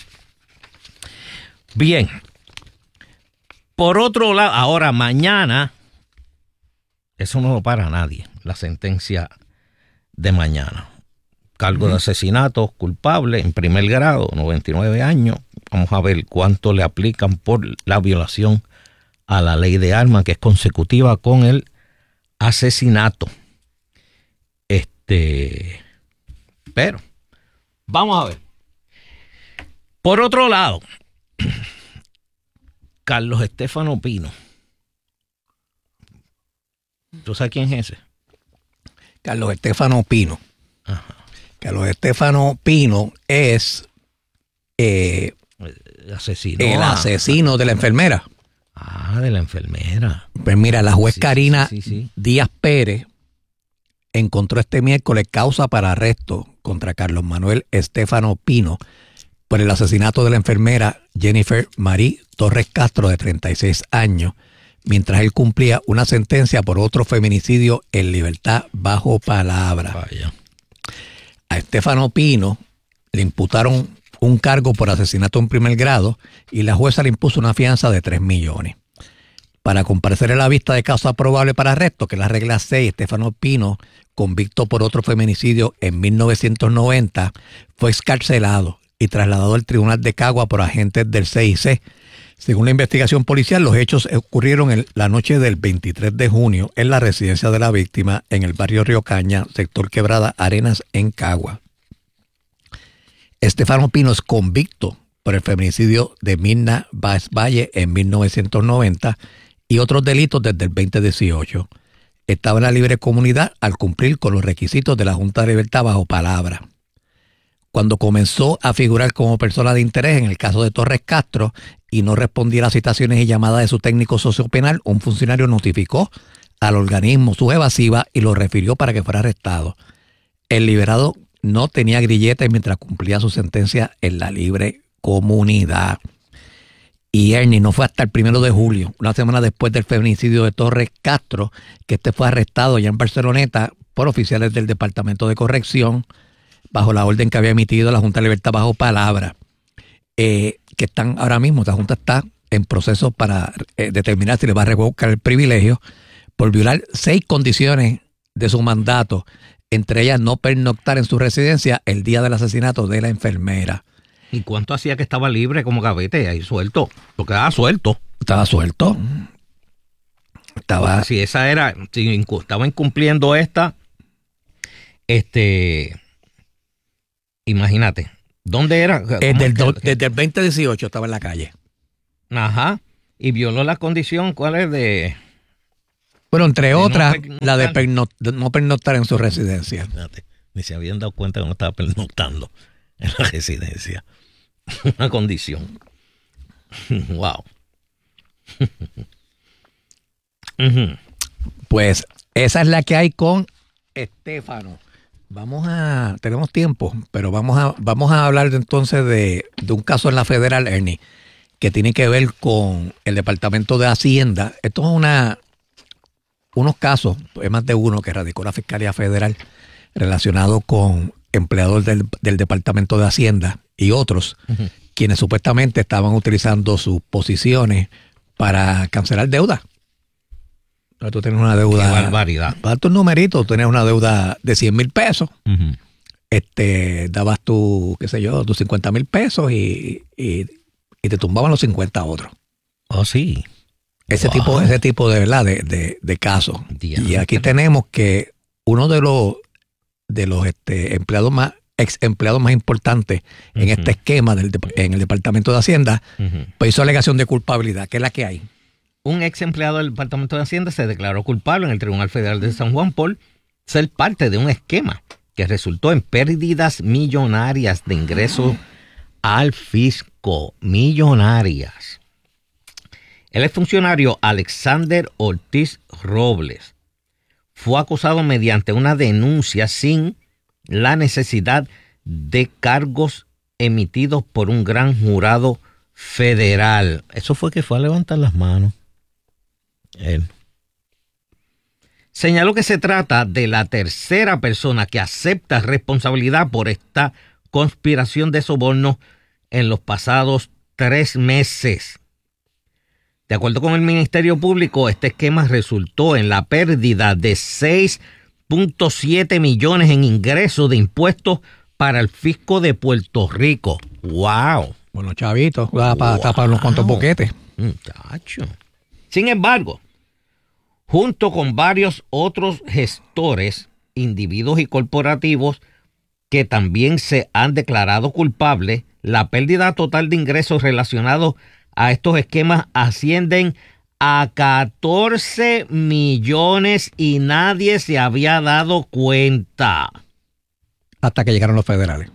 Bien. Por otro lado, ahora mañana, eso no lo para nadie, la sentencia de mañana. Cargo de asesinato culpable en primer grado, noventa y nueve años. Vamos a ver cuánto le aplican por la violación a la ley de armas, que es consecutiva con el asesinato. Este, pero, vamos a ver. Por otro lado, Carlos Estefano Pino. ¿Tú sabes quién es ese? Carlos Estefano Pino. Ajá. Carlos Estefano Pino es eh, el asesino, el asesino de la enfermera. Ah, de la enfermera. Pues mira, la juez sí, Karina sí, sí, sí. Díaz Pérez encontró este miércoles causa para arresto contra Carlos Manuel Estefano Pino por el asesinato de la enfermera Jennifer Marie Torres Castro, de treinta y seis años, mientras él cumplía una sentencia por otro feminicidio en libertad bajo palabra. Vaya. A Estefano Pino le imputaron un cargo por asesinato en primer grado y la jueza le impuso una fianza de tres millones. Para comparecer en la vista de causa probable para arresto, que es la regla seis, Estefano Pino, convicto por otro feminicidio en mil novecientos noventa, fue excarcelado y trasladado al Tribunal de Cagua por agentes del C I C. Según la investigación policial, los hechos ocurrieron en la noche del veintitrés de junio en la residencia de la víctima en el barrio Río Caña, sector Quebrada Arenas, en Cagua. Estefano Pino es convicto por el feminicidio de Mirna Báez Valle en mil novecientos noventa y otros delitos desde el veinte dieciocho. Estaba en la libre comunidad al cumplir con los requisitos de la Junta de Libertad bajo palabra. Cuando comenzó a figurar como persona de interés en el caso de Torres Castro y no respondía a las citaciones y llamadas de su técnico sociopenal, un funcionario notificó al organismo su evasiva y lo refirió para que fuera arrestado. El liberado no tenía grilletes mientras cumplía su sentencia en la libre comunidad. Y Ernie, no fue hasta el primero de julio, una semana después del feminicidio de Torres Castro, que este fue arrestado ya en Barceloneta por oficiales del Departamento de Corrección bajo la orden que había emitido la Junta de Libertad bajo palabra, eh, que están ahora mismo, la Junta está en proceso para eh, determinar si le va a revocar el privilegio por violar seis condiciones de su mandato, entre ellas no pernoctar en su residencia el día del asesinato de la enfermera. ¿Y cuánto hacía que estaba libre como gavete ahí suelto? Lo quedaba suelto. Estaba suelto. Estaba... Porque si esa era, si incu- estaba incumpliendo esta, este, imagínate, ¿dónde era? Desde el, do, desde el veinte dieciocho estaba en la calle. Ajá, y violó la condición, ¿cuál es de...? Bueno, entre de otras, no la de, perno, de no pernoctar en su residencia. Fíjate, ni se habían dado cuenta que no estaba pernoctando en la residencia. Una condición. Wow. Uh-huh. Pues esa es la que hay con Estefano. Vamos a, tenemos tiempo, pero vamos a, vamos a hablar entonces de, de un caso en la federal, Ernie, que tiene que ver con el Departamento de Hacienda. Esto es una unos casos, hay más de uno que radicó la Fiscalía Federal relacionado con empleados del, del Departamento de Hacienda y otros, uh-huh, quienes supuestamente estaban utilizando sus posiciones para cancelar deuda. Tú tienes una deuda... ¡Qué barbaridad! Para tus numeritos, tenías una deuda de cien mil pesos. Uh-huh. Este, dabas tu, qué sé yo, tus cincuenta mil pesos y, y, y te tumbaban los cincuenta a otros. Oh, sí. Ese wow. tipo, ese tipo de verdad de, de, de casos. Dios. Y aquí tenemos que uno de los de los este, empleados más ex empleados más importantes uh-huh. en este esquema del en el Departamento de Hacienda, uh-huh. pues hizo alegación de culpabilidad, que es la que hay. Un ex empleado del Departamento de Hacienda se declaró culpable en el Tribunal Federal de San Juan por ser parte de un esquema que resultó en pérdidas millonarias de ingresos al fisco. Millonarias. El exfuncionario Alexander Ortiz Robles fue acusado mediante una denuncia sin la necesidad de cargos emitidos por un gran jurado federal. Eso fue que fue a levantar las manos. Él señaló que se trata de la tercera persona que acepta responsabilidad por esta conspiración de soborno en los pasados tres meses. De acuerdo con el Ministerio Público, este esquema resultó en la pérdida de seis punto siete millones en ingresos de impuestos para el fisco de Puerto Rico. ¡Wow! Bueno, chavitos, da para wow. tapar unos cuantos boquetes. Muchacho. Sin embargo, junto con varios otros gestores, individuos y corporativos que también se han declarado culpables, la pérdida total de ingresos relacionados a estos esquemas ascienden a catorce millones y nadie se había dado cuenta. Hasta que llegaron los federales.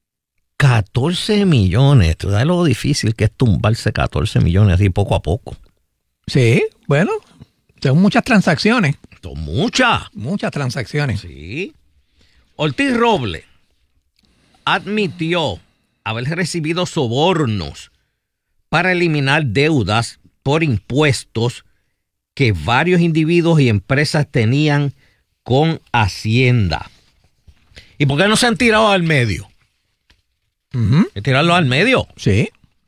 catorce millones. ¿Tú sabes lo difícil que es tumbarse catorce millones así poco a poco? Sí, bueno, son muchas transacciones. Son muchas. Muchas transacciones. Sí. Ortiz Robles admitió haber recibido sobornos para eliminar deudas por impuestos que varios individuos y empresas tenían con Hacienda. ¿Y por qué no se han tirado al medio? Uh-huh. ¿Tirarlo al medio? Sí.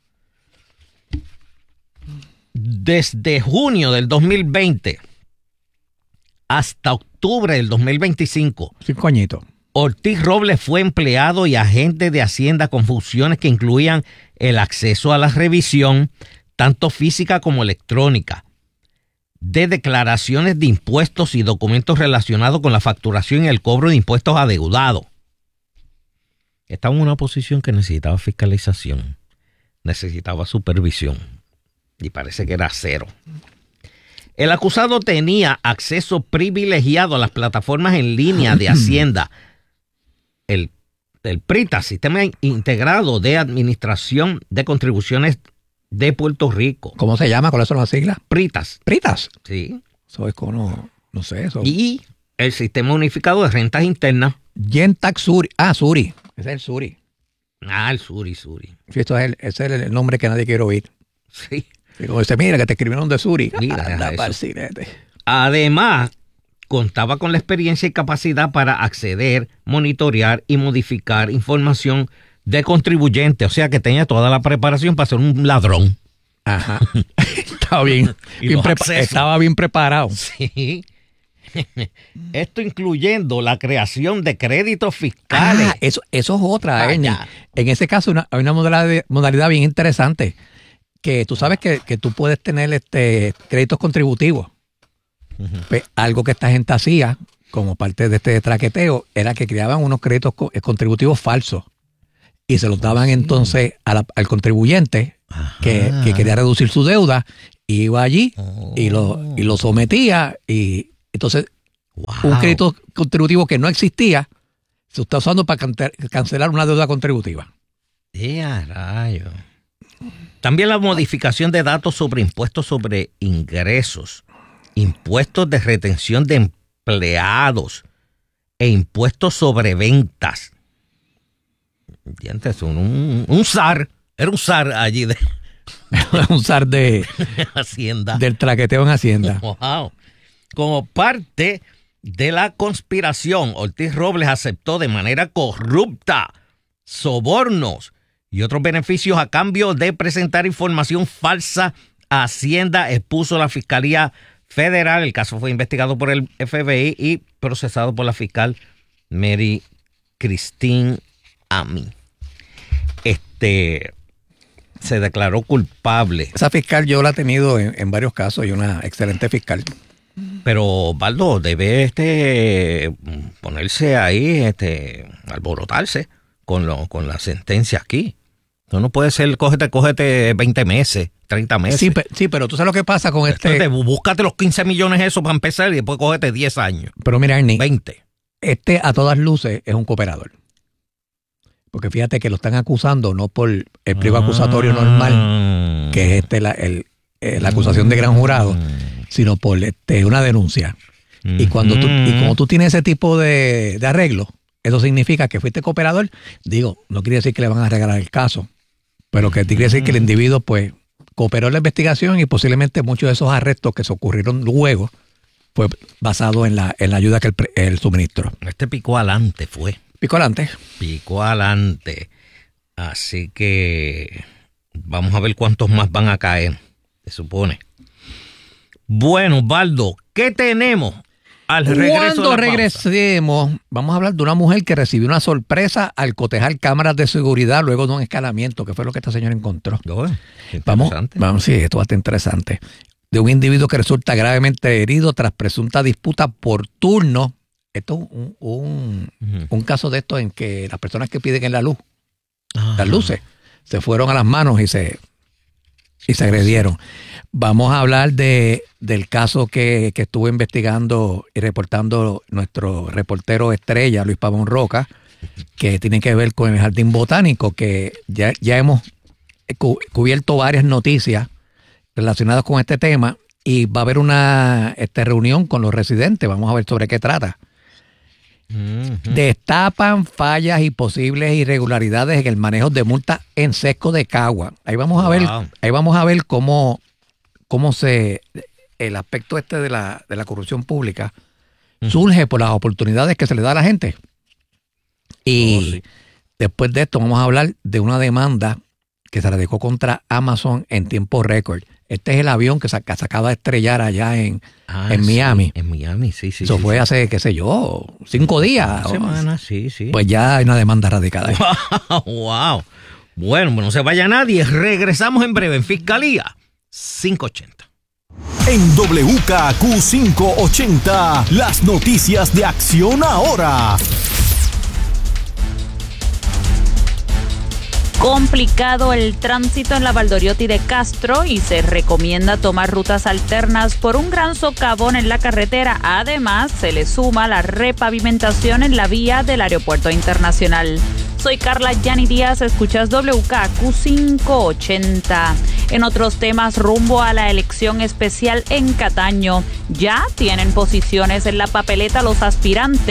Desde junio del dos mil veinte hasta octubre del dos mil veinticinco. Cinco añitos. Ortiz Robles fue empleado y agente de Hacienda con funciones que incluían el acceso a la revisión, tanto física como electrónica, de declaraciones de impuestos y documentos relacionados con la facturación y el cobro de impuestos adeudados. Estaba en una posición que necesitaba fiscalización, necesitaba supervisión, y parece que era cero. El acusado tenía acceso privilegiado a las plataformas en línea de Hacienda, el, el PRITAS, Sistema Integrado de Administración de Contribuciones de Puerto Rico. ¿Cómo se llama? ¿Cuáles son las siglas? PRITAS. ¿PRITAS? Sí. Eso es como, no sé. Eso. Y el Sistema Unificado de Rentas Internas. Gentax Suri. Ah, Suri. Ese es el Suri. Ah, el Suri, Suri. Sí, esto es el, ese es el nombre que nadie quiere oír. Sí. Y como dice, mira, que te escribieron de Suri. Mira, Anda, eso. Además, contaba con la experiencia y capacidad para acceder, monitorear y modificar información de contribuyentes. O sea, que tenía toda la preparación para ser un ladrón. Ajá. estaba, bien, bien prepa- estaba bien preparado. Sí. Esto incluyendo la creación de créditos fiscales. Ah, eso, eso es otra, Ernie. En ese caso una, hay una modalidad, modalidad bien interesante, que tú sabes que, que tú puedes tener este créditos contributivos. Uh-huh. Pues, algo que esta gente hacía como parte de este traqueteo era que creaban unos créditos co- contributivos falsos y se los daban oh, sí. entonces a la, al contribuyente que, que quería reducir su deuda, iba allí oh. y, lo, y lo sometía y entonces wow. un crédito contributivo que no existía se está usando para can- cancelar una deuda contributiva. ¡Ya, rayo! También la modificación de datos sobre impuestos sobre ingresos, impuestos de retención de empleados e impuestos sobre ventas. ¿Entiendes? Un, un, un S A R. Era un S A R allí. De... un S A R de Hacienda. Del traqueteo en Hacienda. Wow. Como parte de la conspiración, Ortiz Robles aceptó de manera corrupta sobornos y otros beneficios a cambio de presentar información falsa a Hacienda, expuso la Fiscalía Federal. El caso fue investigado por el F B I y procesado por la fiscal Mary Christine Amy. Este se declaró culpable. Esa fiscal yo la he tenido en, en varios casos y una excelente fiscal. Pero Baldo debe este ponerse ahí, este alborotarse con lo, con la sentencia aquí. No, no puede ser, cógete, cógete veinte meses, treinta meses. Sí, pe- sí, pero tú sabes lo que pasa con este... Entonces, búscate los quince millones eso para empezar y después cógete diez años. Pero mira, Ernie, veinte. Este a todas luces es un cooperador. Porque fíjate que lo están acusando no por el pliego acusatorio normal, que es este la, el, eh, la acusación de gran jurado, sino por este, una denuncia. Mm-hmm. Y cuando tú, y como tú tienes ese tipo de, de arreglo, eso significa que fuiste cooperador. Digo, no quiere decir que le van a regalar el caso, pero que quiere decir que el individuo pues cooperó en la investigación y posiblemente muchos de esos arrestos que se ocurrieron luego fue basado en la, en la ayuda que el, el suministró. Este picó adelante fue. Picó adelante. Picó adelante. Así que vamos a ver cuántos más van a caer, se supone. Bueno, Baldo, ¿qué tenemos al regreso? Cuando regresemos, vamos a hablar de una mujer que recibió una sorpresa al cotejar cámaras de seguridad luego de un escalamiento, que fue lo que esta señora encontró. Oh, vamos, vamos, sí, esto va a estar interesante. De un individuo que resulta gravemente herido tras presunta disputa por turno. Esto es un, un, uh-huh. un caso de esto en que las personas que piden en la luz, uh-huh. las luces, se fueron a las manos y se, y se agredieron. Vamos a hablar de, del caso que, que estuvo investigando y reportando nuestro reportero estrella, Luis Pavón Roca, que tiene que ver con el Jardín Botánico, que ya, ya hemos cu- cubierto varias noticias relacionadas con este tema y va a haber una este, reunión con los residentes. Vamos a ver sobre qué trata. Uh-huh. Destapan fallas y posibles irregularidades en el manejo de multas en Sesco de Cagua. Ahí vamos a wow. ver, ahí vamos a ver cómo, cómo se el aspecto este de la, de la corrupción pública uh-huh. surge por las oportunidades que se le da a la gente. Y oh, sí. después de esto vamos a hablar de una demanda que se radicó contra Amazon en tiempo récord. Este es el avión que se, que se acaba de estrellar allá en, ah, en Miami. Sí, en Miami, sí, sí. Eso sí, fue sí. hace, qué sé yo, cinco días. Una semana, sí, sí. Pues ya hay una demanda radicada ahí. Wow, wow. Bueno, no se vaya nadie. Regresamos en breve en Fiscalía quinientos ochenta. En W K Q quinientos ochenta, las noticias de Acción Ahora. Complicado el tránsito en la Valdoriotti de Castro y se recomienda tomar rutas alternas por un gran socavón en la carretera. Además, se le suma la repavimentación en la vía del Aeropuerto Internacional. Soy Carla Yani Díaz, escuchas W K Q quinientos ochenta. En otros temas, rumbo a la elección especial en Cataño, ya tienen posiciones en la papeleta los aspirantes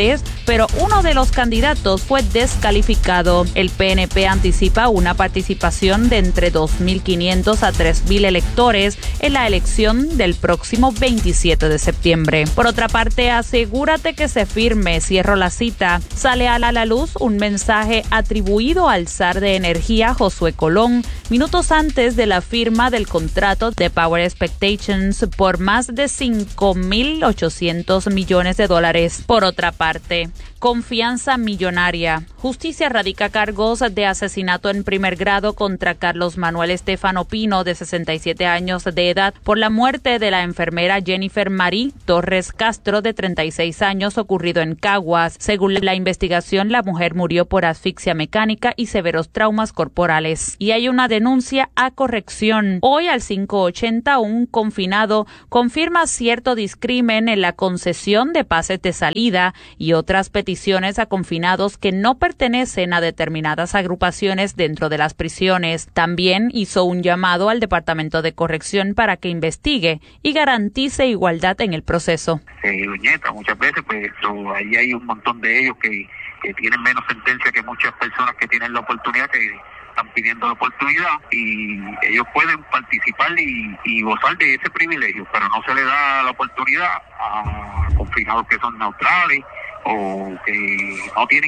pero uno de los candidatos fue descalificado. El P N P anticipa una participación de entre dos mil quinientos a tres mil electores en la elección del próximo veintisiete de septiembre. Por otra parte, asegúrate que se firme, cierro la cita. Sale a la luz un mensaje atribuido al zar de energía Josué Colón, minutos antes de la firma del contrato de Power Expectations por más de cinco mil ochocientos millones de dólares. Por otra parte, confianza millonaria. Justicia radica cargos de asesinato en primer grado contra Carlos Manuel Estefano Pino, de sesenta y siete años de edad, por la muerte de la enfermera Jennifer Marí Torres Castro, de treinta y seis años, ocurrido en Caguas. Según la investigación, la mujer murió por asfixia mecánica y severos traumas corporales. Y hay una denuncia a corrección. Hoy al cinco ochenta, un confinado confirma cierto discrimen en la concesión de pases de salida y otras peticiones a confinados que no pertenecen a determinadas agrupaciones dentro de las prisiones. También hizo un llamado al Departamento de Corrección para que investigue y garantice igualdad en el proceso. Eh, Doñeta, muchas veces pues so, ahí hay un montón de ellos que, que tienen menos sentencia que muchas personas que tienen la oportunidad, que están pidiendo la oportunidad, y ellos pueden participar y, y gozar de ese privilegio, pero no se le da la oportunidad a confinados que son neutrales o que no tienen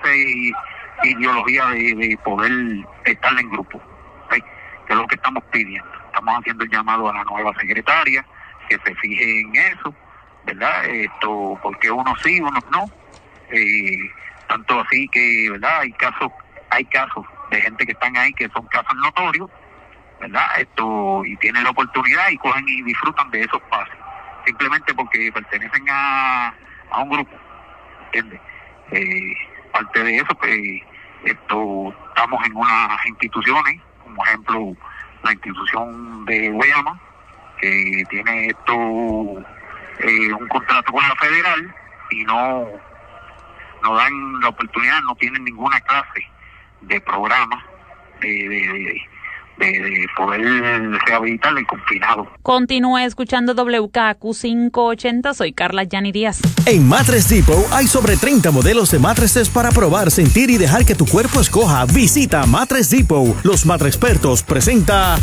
esa ideología de, de poder estar en grupo, ¿sí? Que es lo que estamos pidiendo. Estamos haciendo el llamado a la nueva secretaria que se fije en eso, ¿verdad? Esto, porque unos sí, unos no, eh, tanto así que, ¿verdad? Hay casos, hay casos de gente que están ahí que son casos notorios, ¿verdad? Esto, y tienen la oportunidad y cogen y disfrutan de esos pases, simplemente porque pertenecen a, a un grupo, ¿entiendes? Eh, parte de eso, pues, esto, estamos en unas instituciones, como ejemplo, la institución de Guayama, que tiene esto, eh, un contrato con la federal, y no, no dan la oportunidad, no tienen ninguna clase de programa de, de, de, de poder rehabilitar el confinado. Continúe escuchando W K Q cinco ochenta, soy Carla Yani Díaz. En Mattress Depot hay sobre treinta modelos de mattresses para probar, sentir y dejar que tu cuerpo escoja. Visita Mattress Depot. Los Mattress Expertos presenta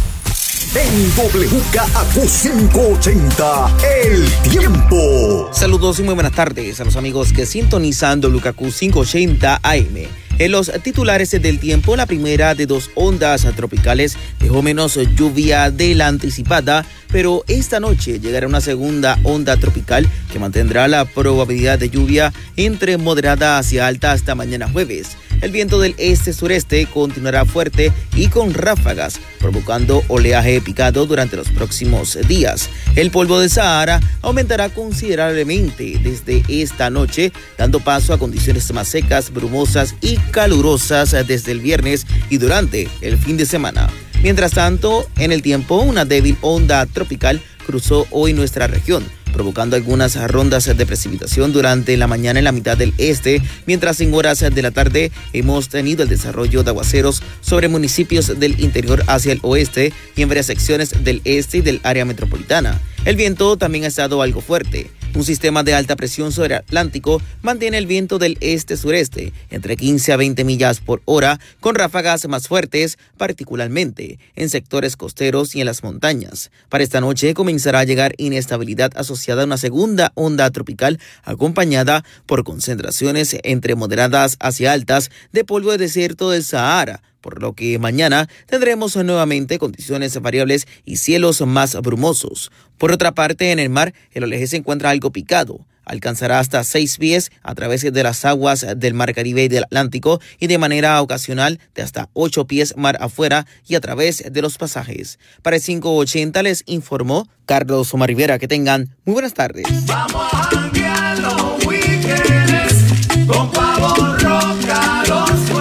en W K Q cinco ochenta, el tiempo. Saludos y muy buenas tardes a los amigos que sintonizan W K Q cinco ochenta A M. En los titulares del tiempo, la primera de dos ondas tropicales dejó menos lluvia de la anticipada, pero esta noche llegará una segunda onda tropical que mantendrá la probabilidad de lluvia entre moderada hacia alta hasta mañana jueves. El viento del este-sureste continuará fuerte y con ráfagas, provocando oleaje picado durante los próximos días. El polvo de Sahara aumentará considerablemente desde esta noche, dando paso a condiciones más secas, brumosas y calurosas desde el viernes y durante el fin de semana. Mientras tanto, en el tiempo, una débil onda tropical cruzó hoy nuestra región, provocando algunas rondas de precipitación durante la mañana en la mitad del este, mientras en horas de la tarde hemos tenido el desarrollo de aguaceros sobre municipios del interior hacia el oeste y en varias secciones del este y del área metropolitana. El viento también ha estado algo fuerte. Un sistema de alta presión sobre el Atlántico mantiene el viento del este-sureste entre quince a veinte millas por hora, con ráfagas más fuertes, particularmente en sectores costeros y en las montañas. Para esta noche comenzará a llegar inestabilidad asociada a una segunda onda tropical, acompañada por concentraciones entre moderadas hacia altas de polvo de desierto del Sahara, por lo que mañana tendremos nuevamente condiciones variables y cielos más brumosos. Por otra parte, en el mar, el oleaje se encuentra algo picado. Alcanzará hasta seis pies a través de las aguas del Mar Caribe y del Atlántico, y de manera ocasional de hasta ocho pies mar afuera y a través de los pasajes. Para el cinco ochenta les informó Carlos Omar Rivera. Que tengan muy buenas tardes. Vamos a janguear los weekends con Pavo Roca los jueves.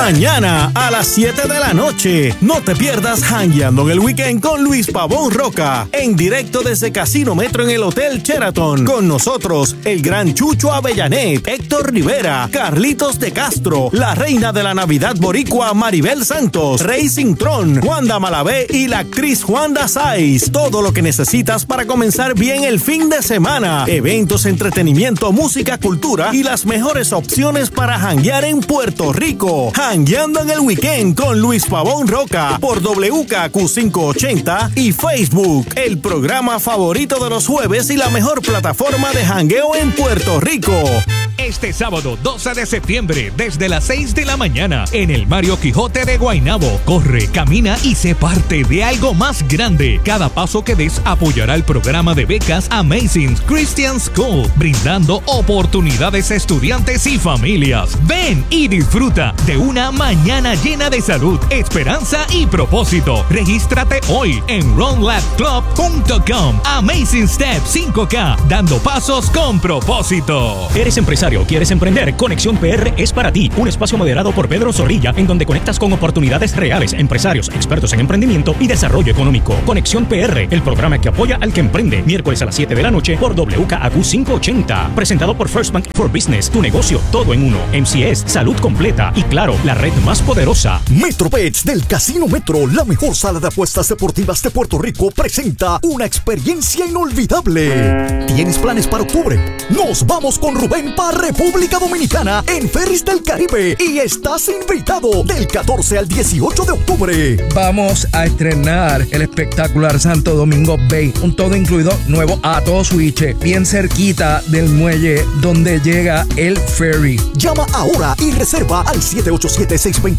Mañana a las siete de la noche. No te pierdas Jangueando en el Weekend con Luis Pavón Roca. En directo desde Casino Metro en el Hotel Sheraton. Con nosotros, el gran Chucho Avellanet, Héctor Rivera, Carlitos de Castro, la reina de la Navidad boricua Maribel Santos, Racing Tron, Juanda Malavé y la actriz Juanda Saiz. Todo lo que necesitas para comenzar bien el fin de semana. Eventos, entretenimiento, música, cultura y las mejores opciones para janguear en Puerto Rico. Jangueando en el Weekend con Luis Pavón Roca por W K Q quinientos ochenta y Facebook, el programa favorito de los jueves y la mejor plataforma de jangueo en Puerto Rico. Este sábado doce de septiembre, desde las seis de la mañana, en el Mario Quijote de Guaynabo. Corre, camina y sé parte de algo más grande. Cada paso que des apoyará el programa de becas Amazing Christian School, brindando oportunidades a estudiantes y familias. Ven y disfruta de una mañana llena de salud, esperanza y propósito. Regístrate hoy en run lab club punto com. Amazing Step cinco K, dando pasos con propósito. ¿Eres empresario? ¿Quieres emprender? Conexión P R es para ti. Un espacio moderado por Pedro Zorrilla, en donde conectas con oportunidades reales, empresarios, expertos en emprendimiento y desarrollo económico. Conexión P R, el programa que apoya al que emprende. Miércoles a las siete de la noche por W K A Q quinientos ochenta. Presentado por First Bank for Business. Tu negocio, todo en uno. M C S, salud completa y claro, la red más poderosa. Metropets del Casino Metro, la mejor sala de apuestas deportivas de Puerto Rico, presenta una experiencia inolvidable. ¿Tienes planes para octubre? Nos vamos con Rubén para República Dominicana en Ferris del Caribe y estás invitado del catorce al dieciocho de octubre. Vamos a estrenar el espectacular Santo Domingo Bay, un todo incluido nuevo a todo switch, bien cerquita del muelle donde llega el ferry. Llama ahora y reserva al siete ocho siete, seis dos